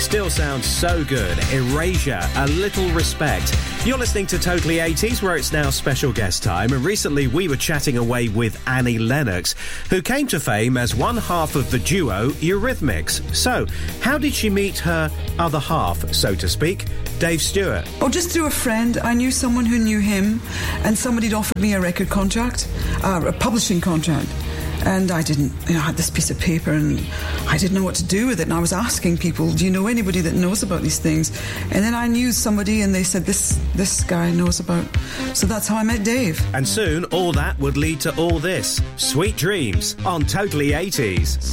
still sounds so good. Erasure, A Little Respect. You're listening to Totally 80s, where it's now special guest time, and recently we were chatting away with Annie Lennox, who came to fame as one half of the duo Eurythmics. So, how did she meet her other half, so to speak? Dave Stewart. Oh, just through a friend. I knew someone who knew him, and somebody had offered me a record contract, a publishing contract. And I didn't, I had this piece of paper and I didn't know what to do with it. And I was asking people, do you know anybody that knows about these things? And then I knew somebody and they said, this guy knows about. So that's how I met Dave. And soon all that would lead to all this. Sweet Dreams on Totally 80s.